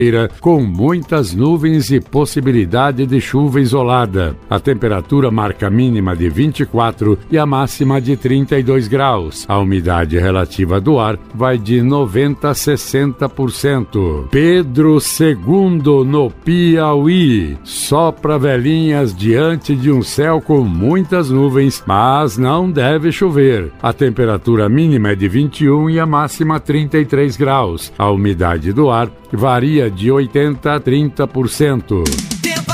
com muitas nuvens e possibilidade de chuva isolada. A temperatura marca a mínima de 24 e a máxima de 32 graus. A umidade relativa do ar vai de 90% a 60%. Pedro II, no Piauí. Sopra velhinhas diante de um céu com muitas nuvens, mas não deve chover. A temperatura mínima é de 21 e a máxima 33 graus. A umidade do ar varia de 80% a 30%.